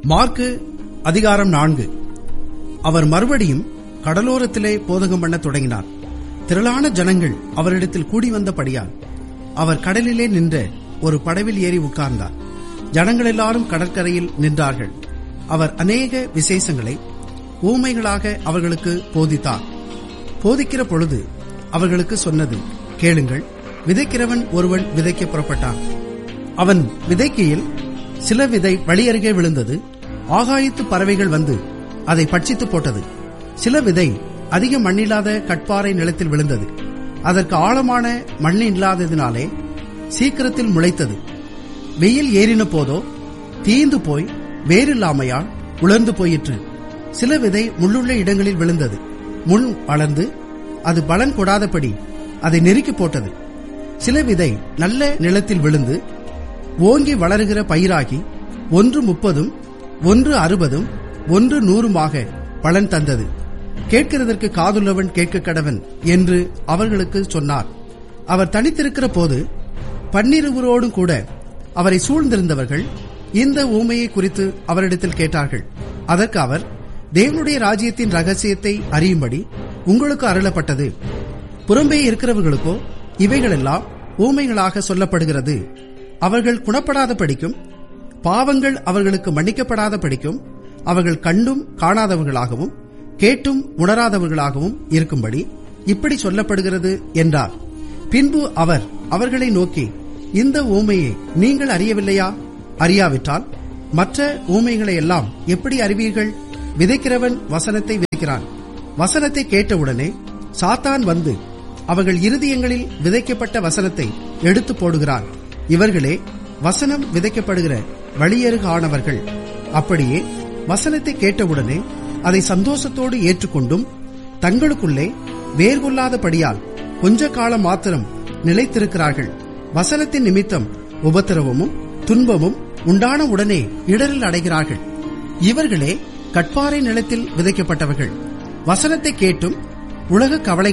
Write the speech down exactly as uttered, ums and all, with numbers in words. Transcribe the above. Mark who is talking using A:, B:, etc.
A: Mark அதிகாரம் நான்கு. அவர் மறுபடியும் கடலோரத்திலே போதகம் பண்ண தொடங்கினார். திரளான ஜனங்கள் அவரிடத்தில் கூடி வந்தபடியால் அவர் கடலிலே நின்ற ஒரு படவில் ஏறி உட்கார்ந்தார். ஜனங்கள் எல்லாரும் கடற்கரையில் நின்றார்கள். அவர் அநேக விசேஷங்களை ஊமைகளாக அவர்களுக்கு போதித்தார். போதிக்கிற பொழுது அவர்களுக்கு சொன்னது, கேளுங்கள். விதைக்கிறவன் ஒருவன் விதைக்க புறப்பட்டான். அவன் விதைக்கையில் சில விதை வழியருகே விழுந்தது. ஆகாயத்து பறவைகள் வந்து அதை பட்சித்து போட்டது. சில விதை அதிக மண்ணில்லாத கட்பாறை நிலத்தில் விழுந்தது. அதற்கு ஆழமான மண் இல்லாததினாலே சீக்கிரத்தில் முளைத்தது. வெயில் ஏறின போதோ தீந்து போய் வேறில்லாமையால் உலர்ந்து போயிற்று. சில விதை முள்ளுள்ள இடங்களில் விழுந்தது. முள் வளர்ந்து அது பலன் கொடாதபடி அதை நெருக்கி போட்டது. சில விதை நல்ல நிலத்தில் விழுந்து ஓங்கி வளருகிற பயிராகி ஒன்று முப்பதும் ஒன்று அறுபதும் ஒன்று நூறுமாக பலன் தந்தது. கேட்கிறதற்கு காதுள்ளவன் கேட்க கடவன் என்று அவர்களுக்கு சொன்னார். அவர் தனித்திருக்கிற போது பன்னிருவரோடும் கூட அவரை சூழ்ந்திருந்தவர்கள் இந்த ஊமையை குறித்து அவரிடத்தில் கேட்டார்கள். அதற்கு அவர், தேவனுடைய ராஜ்யத்தின் ரகசியத்தை அறியும்படி உங்களுக்கு அருளப்பட்டது. புறம்பே இருக்கிறவர்களுக்கோ இவைகளெல்லாம் ஊமைகளாக சொல்லப்படுகிறது. அவர்கள் குணப்படாத படிக்கும், பாவங்கள் அவர்களுக்கு மன்னிக்கப்படாத படிக்கும், அவர்கள் கண்டும் காணாதவர்களாகவும் கேட்டும் உணராதவர்களாகவும் இருக்கும்படி இப்படி சொல்லப்படுகிறது என்றார். பின்பு அவர் அவர்களை நோக்கி, இந்த ஊமையை நீங்கள் அறியவில்லையா? அறியாவிட்டால் மற்ற ஊமைகளை எல்லாம் எப்படி அறிவீர்கள்? விதைக்கிறவன் வசனத்தை விதைக்கிறான். வசனத்தை கேட்டவுடனே சாத்தான் வந்து அவர்கள் இருதயங்களில் விதைக்கப்பட்ட வசனத்தை எடுத்து போடுகிறான். இவர்களே வசனம் விதைக்கப்படுகிற வழியருகானவர்கள். அப்படியே வசனத்தை கேட்டவுடனே அதை சந்தோஷத்தோடு ஏற்றுக்கொண்டும் தங்களுக்குள்ளே வேர்கொள்ளாதபடியால் கொஞ்ச காலம் மாத்திரம் நிலைத்திருக்கிறார்கள். வசனத்தின் நிமித்தம் உபத்திரவமும் துன்பமும் உண்டான உடனே இடரில் அடைகிறார்கள். இவர்களே கட்பாறை நிலத்தில் விதைக்கப்பட்டவர்கள். வசனத்தை கேட்டும் உலக கவலை